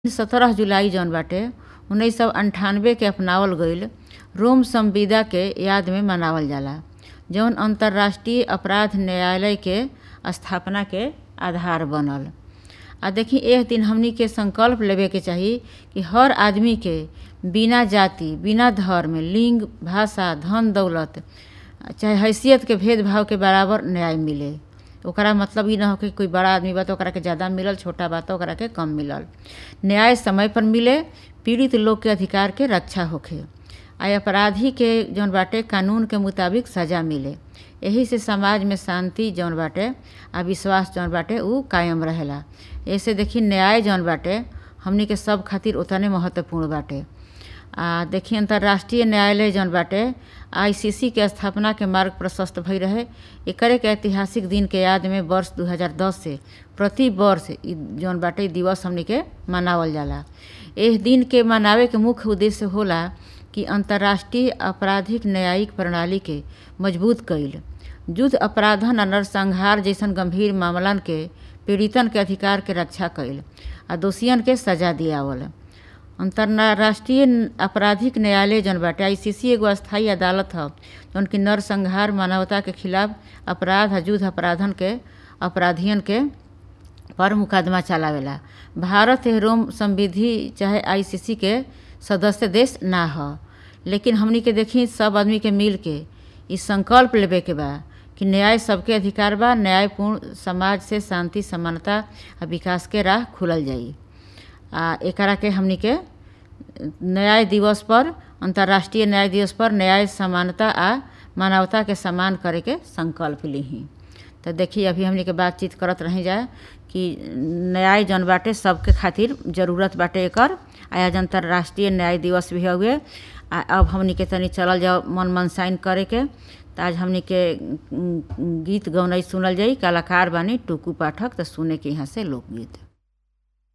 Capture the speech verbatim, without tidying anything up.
सत्रह जुलाई जौन बाटे उन्नीस सौ अंठानवे के अपनावल गईल रोम संविदा के याद में मनावल जाला, जौन अंतर्राष्ट्रीय अपराध न्यायालय के स्थापना के आधार बनल। आ देखी एह दिन हमनी के संकल्प लेवे के चाही कि हर आदमी के बिना जाति, बिना धर्म, लिंग, भाषा, धन दौलत चाहे हैसियत के भेदभाव के बराबर न्याय मिले। ओकरा मतलब ई ना हो कि कोई बड़ा आदमी बा तो ओकरा के ज़्यादा मिलल, छोटा बा तो ओकरा के कम मिलल। न्याय समय पर मिले, पीड़ित लोग के अधिकार के रक्षा होखे, आ अपराधी के जौन बाटे कानून के मुताबिक सजा मिले। यही से समाज में शांति जौन बाटे आ विश्वास जौन बाटे उ कायम रहेला। ऐसे देखी न्याय जौन बाटे हमनी के सब खातिर उतने महत्वपूर्ण बाटे। आ देखी अंतर्राष्ट्रीय न्यायालय जौन बाटे आईसीसी के स्थापना के मार्ग प्रशस्त भई रहे। एकरे के ऐतिहासिक दिन के याद में वर्ष दो हज़ार दस से प्रति वर्ष जौन बाटे दिवस हमनी के मनावल जाला। एह दिन के मनावे के मुख्य उद्देश्य होला कि अंतर्राष्ट्रीय आपराधिक न्यायिक प्रणाली के मजबूत कईल, युद्ध अपराधन आ नरसंहार जैसन गंभीर मामलन के पीड़ितन के अधिकार के रक्षा कईल आ दोषियन के सजा दियावल। अंतर्राष्ट्रीय आपराधिक न्यायालय जौन बाटे आईसीसी एगो अस्थायी अदालत ह जौन की नरसंहार, मानवता के खिलाफ अपराध आ युद्ध अपराधन के अपराधियन के पर मुकदमा चलावेला। भारत रोम संविधि चाहे आईसीसी के सदस्य देश ना ह, लेकिन हमनी के देखी सब आदमी के मिल के ई संकल्प लेवे के बा कि न्याय सबके अधिकार बा। न्यायपूर्ण समाज से शांति, समानता आ विकास के राह खुलल जाई। आ एकरा के हमनी के न्याय दिवस पर, अंतर्राष्ट्रीय न्याय दिवस पर न्याय, समानता आ मानवता के सम्मान करे के संकल्प लीही। तो देखिए अभी हमनी के बातचीत करत रही जाए कि न्याय जौन बाटे सबके खातिर जरूरत बाटे एकर। आज अंतर्राष्ट्रीय न्याय दिवस भी हुए। आ अब हमनी के तनी चलल जाओ मन मनसाइन करे के। तो आज हमनी के गीत गौनाई सुनल जाई। कलाकार बानी टुकू पाठक। तो सुने के यहाँ से लोकगीत।